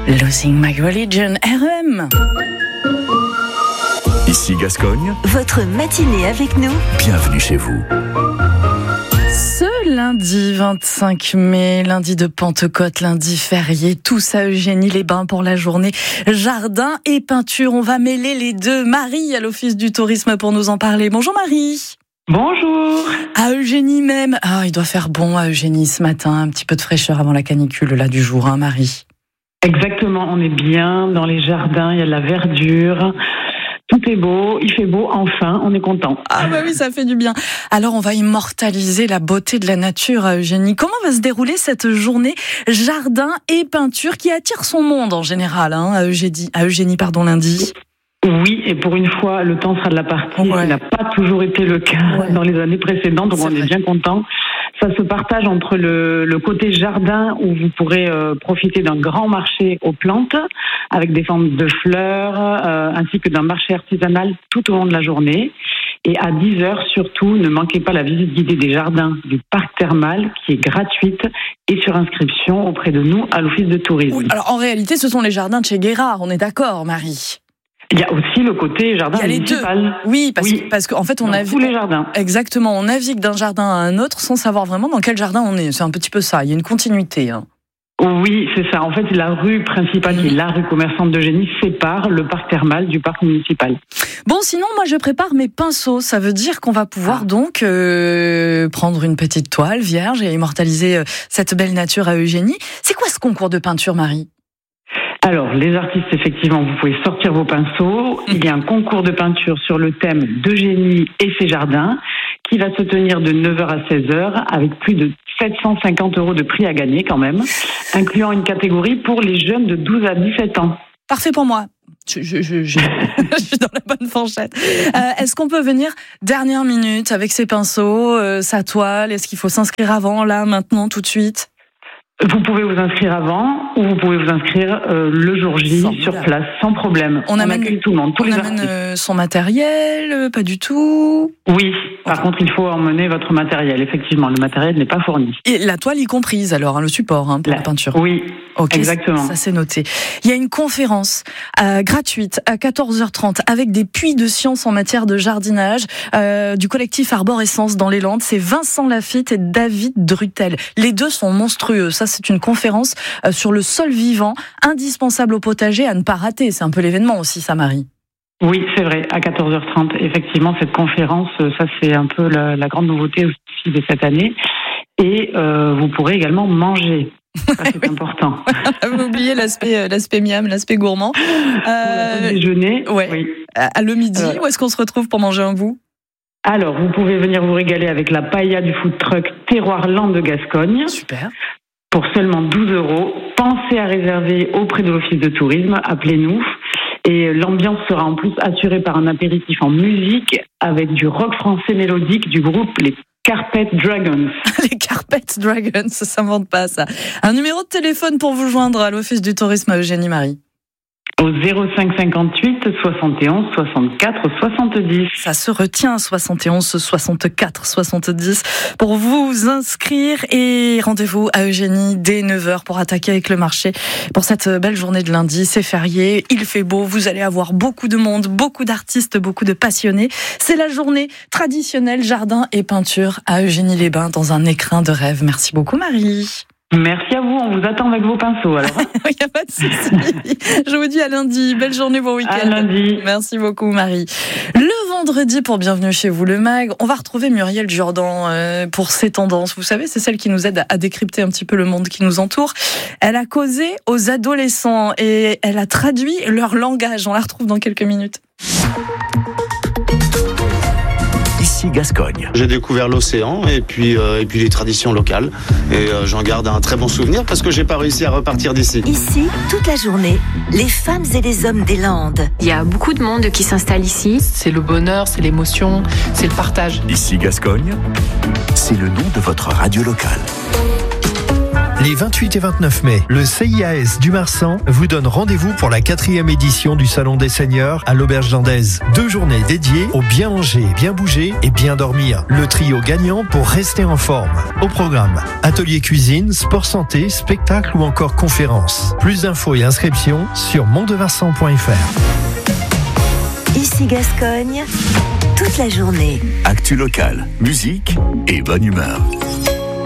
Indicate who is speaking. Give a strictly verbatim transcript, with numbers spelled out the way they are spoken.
Speaker 1: Losing My Religion, R E M.
Speaker 2: Ici Gascogne.
Speaker 3: Votre matinée avec nous.
Speaker 2: Bienvenue chez vous.
Speaker 1: Ce lundi vingt-cinq mai, lundi de Pentecôte, lundi férié, tous à Eugénie-les-Bains pour la journée jardin et peinture. On va mêler les deux. Marie à l'Office du tourisme pour nous en parler. Bonjour Marie.
Speaker 4: Bonjour.
Speaker 1: À Eugénie même. Ah, il doit faire bon à Eugénie ce matin. Un petit peu de fraîcheur avant la canicule là du jour, hein Marie.
Speaker 4: Exactement, on est bien dans les jardins, il y a de la verdure. Tout est beau, il fait beau, enfin, on est content.
Speaker 1: Ah bah oui, ça fait du bien. Alors on va immortaliser la beauté de la nature à Eugénie. Comment va se dérouler cette journée jardin et peinture qui attire son monde en général, hein, à Eugénie, à Eugénie pardon, lundi?
Speaker 4: Oui, et pour une fois, le temps sera de la partie.
Speaker 1: Ouais.
Speaker 4: Il n'a pas toujours été le cas ouais. dans les années précédentes, donc
Speaker 1: C'est
Speaker 4: on
Speaker 1: vrai.
Speaker 4: est bien content. Ça se partage entre le, le côté jardin où vous pourrez euh, profiter d'un grand marché aux plantes avec des formes de fleurs euh, ainsi que d'un marché artisanal tout au long de la journée. Et à dix heures surtout, ne manquez pas la visite guidée des jardins du parc thermal qui est gratuite et sur inscription auprès de nous à l'Office de tourisme.
Speaker 1: Oui, alors en réalité, ce sont les jardins de chez Guérard, on est d'accord Marie?
Speaker 4: Il y a aussi le côté jardin municipal.
Speaker 1: Il y a les deux. Oui, parce,
Speaker 4: oui.
Speaker 1: parce qu'en fait, on
Speaker 4: Dans
Speaker 1: navigue.
Speaker 4: tous les jardins.
Speaker 1: Exactement, on navigue d'un jardin à un autre sans savoir vraiment dans quel jardin on est. C'est un petit peu ça, il y a une continuité. Hein.
Speaker 4: Oui, c'est ça. En fait, la rue principale, mmh. qui est la rue commerçante d'Eugénie, sépare le parc thermal du parc municipal.
Speaker 1: Bon, sinon, moi, je prépare mes pinceaux. Ça veut dire qu'on va pouvoir ah. donc euh, prendre une petite toile vierge et immortaliser euh, cette belle nature à Eugénie. C'est quoi ce concours de peinture, Marie ?
Speaker 4: Alors, les artistes, effectivement, vous pouvez sortir vos pinceaux. Il y a un concours de peinture sur le thème d'Eugénie et ses jardins qui va se tenir de neuf heures à seize heures avec plus de sept cent cinquante euros de prix à gagner quand même, incluant une catégorie pour les jeunes de douze à dix-sept ans.
Speaker 1: Parfait pour moi. Je, je, je, je, je suis dans la bonne fourchette. Euh, est-ce qu'on peut venir dernière minute avec ses pinceaux, euh, sa toile? Est-ce qu'il faut s'inscrire avant, là, maintenant, tout de suite?
Speaker 4: Vous pouvez vous inscrire avant ou vous pouvez vous inscrire euh, le jour J Formidable. Sur place, sans problème.
Speaker 1: On,
Speaker 4: on
Speaker 1: amène,
Speaker 4: accueille tout le monde, tous
Speaker 1: on
Speaker 4: les
Speaker 1: amène
Speaker 4: artistes.
Speaker 1: Euh, son matériel, euh, pas du tout.
Speaker 4: Oui, par okay. contre, il faut emmener votre matériel. Effectivement, le matériel n'est pas fourni.
Speaker 1: Et la toile y comprise, alors, hein, le support hein, pour la, la peinture.
Speaker 4: Oui, okay, exactement.
Speaker 1: Ça, c'est noté. Il y a une conférence euh, gratuite à quatorze heures trente avec des puits de science en matière de jardinage euh, du collectif Arborescence dans les Landes. C'est Vincent Lafitte et David Drutel. Les deux sont monstrueux. Ça, c'est une conférence euh, sur le sol vivant, indispensable au potager à ne pas rater. C'est un peu l'événement aussi, ça, Marie.
Speaker 4: Oui, c'est vrai, à quatorze heures trente, effectivement, cette conférence, ça c'est un peu la, la grande nouveauté aussi de cette année. Et euh, vous pourrez également manger. Ça, c'est oui. important.
Speaker 1: On avait oublié l'aspect, l'aspect miam, l'aspect gourmand.
Speaker 4: Euh, déjeuner.
Speaker 1: Ouais. Oui. À le midi, euh, où est-ce qu'on se retrouve pour manger un bout?
Speaker 4: Alors, vous pouvez venir vous régaler avec la paella du food truck Terroir Landes de Gascogne.
Speaker 1: Super.
Speaker 4: Pour seulement douze euros. Pensez à réserver auprès de l'Office de tourisme. Appelez-nous. Et l'ambiance sera en plus assurée par un apéritif en musique avec du rock français mélodique du groupe Les Carpet Dragons.
Speaker 1: Les Carpet Dragons, ça s'invente pas ça. Un numéro de téléphone pour vous joindre à l'Office du tourisme à Eugénie Marie.
Speaker 4: Au zéro cinq cinquante-huit soixante et onze soixante-quatre soixante-dix.
Speaker 1: Ça se retient, soixante et onze soixante-quatre soixante-dix pour vous inscrire et rendez-vous à Eugénie dès neuf heures pour attaquer avec le marché pour cette belle journée de lundi. C'est férié, il fait beau, vous allez avoir beaucoup de monde, beaucoup d'artistes, beaucoup de passionnés. C'est la journée traditionnelle jardin et peinture à Eugénie-les-Bains dans un écrin de rêve. Merci beaucoup Marie.
Speaker 4: Merci à vous, on vous attend avec vos pinceaux alors.
Speaker 1: Il n'y a pas de souci. Je vous dis à lundi, belle journée, bon week-end.
Speaker 4: À lundi.
Speaker 1: Merci beaucoup Marie. Le vendredi pour Bienvenue chez vous le mag, on va retrouver Muriel Jourdan euh, pour ses tendances. Vous savez, c'est celle qui nous aide à décrypter un petit peu le monde qui nous entoure. Elle a causé aux adolescents et elle a traduit leur langage. On la retrouve dans quelques minutes.
Speaker 2: Ici Gascogne.
Speaker 5: J'ai découvert l'océan et puis, euh, et puis les traditions locales. Et euh, j'en garde un très bon souvenir parce que j'ai pas réussi à repartir d'ici.
Speaker 3: Ici, toute la journée, les femmes et les hommes des Landes.
Speaker 6: Il y a beaucoup de monde qui s'installe ici.
Speaker 7: C'est le bonheur, c'est l'émotion, c'est le partage.
Speaker 2: Ici Gascogne, c'est le nom de votre radio locale.
Speaker 8: Les vingt-huit et vingt-neuf mai, le C I A S du Marsan vous donne rendez-vous pour la quatrième édition du Salon des Seniors à l'Auberge Landaise. Deux journées dédiées au bien manger, bien bouger et bien dormir. Le trio gagnant pour rester en forme. Au programme, atelier cuisine, sport santé, spectacle ou encore conférence. Plus d'infos et inscriptions sur mondemarsan point f r.
Speaker 3: Ici Gascogne, toute la journée.
Speaker 2: Actu locale, musique et bonne humeur.